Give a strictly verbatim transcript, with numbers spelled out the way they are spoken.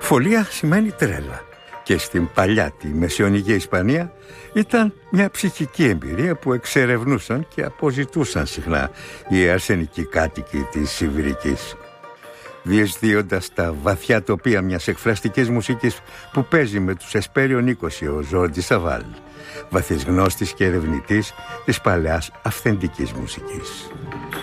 Φωλία σημαίνει τρέλα. Και στην παλιά τη μεσαιωνική Ισπανία ήταν μια ψυχική εμπειρία που εξερευνούσαν και αποζητούσαν συχνά οι αρσενικοί κάτοικοι της Σιβηρικής, διεσδύοντας τα βαθιά τοπία μιας εκφραστικής μουσικής που παίζει με τους Εσπέριον είκοσι ο Ζόρντι Σαβάλ, βαθύς γνώστης και ερευνητής της παλαιάς αυθεντικής μουσικής.